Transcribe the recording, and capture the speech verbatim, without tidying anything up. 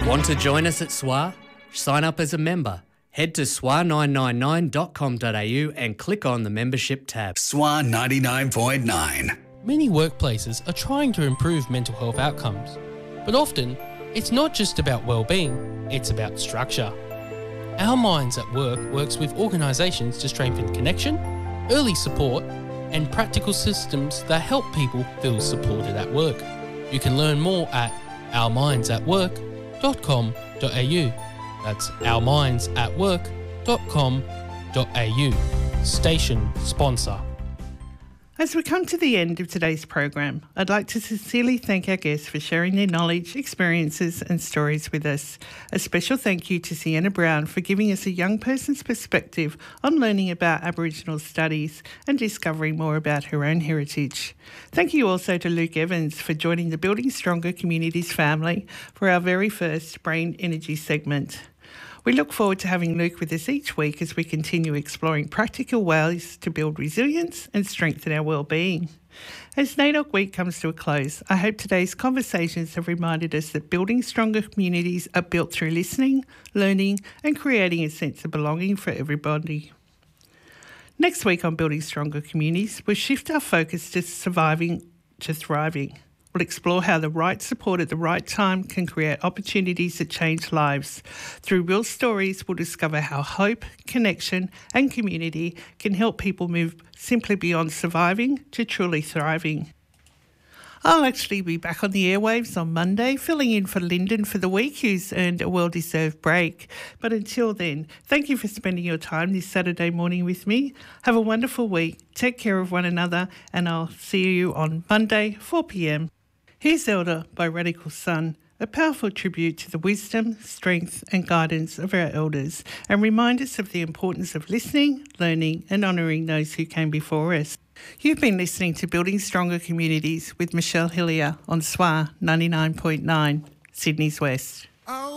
Want to join us at S W A? Sign up as a member. Head to S W A nine nine nine dot com dot a u and click on the membership tab. S W A ninety-nine point nine. Many workplaces are trying to improve mental health outcomes, but often it's not just about well-being, it's about structure. Our Minds at Work works with organisations to strengthen connection, early support, and practical systems that help people feel supported at work. You can learn more at our minds at work dot com dot a u. That's our minds at work dot com dot a u. Station sponsor. As we come to the end of today's program, I'd like to sincerely thank our guests for sharing their knowledge, experiences and stories with us. A special thank you to Sienna Brown for giving us a young person's perspective on learning about Aboriginal studies and discovering more about her own heritage. Thank you also to Luke Evans for joining the Building Stronger Communities family for our very first Brain Energy segment. We look forward to having Luke with us each week as we continue exploring practical ways to build resilience and strengthen our well-being. As NAIDOC Week comes to a close, I hope today's conversations have reminded us that building stronger communities are built through listening, learning and creating a sense of belonging for everybody. Next week on Building Stronger Communities, we'll shift our focus to surviving to thriving. We'll explore how the right support at the right time can create opportunities that change lives. Through real stories, we'll discover how hope, connection and community can help people move simply beyond surviving to truly thriving. I'll actually be back on the airwaves on Monday, filling in for Lyndon for the week, who's earned a well-deserved break. But until then, thank you for spending your time this Saturday morning with me. Have a wonderful week, take care of one another, and I'll see you on Monday, four p.m. Here's Elder by Radical Sun, a powerful tribute to the wisdom, strength and guidance of our elders, and remind us of the importance of listening, learning and honouring those who came before us. You've been listening to Building Stronger Communities with Michelle Hillier on S W A ninety-nine point nine, Sydney's West.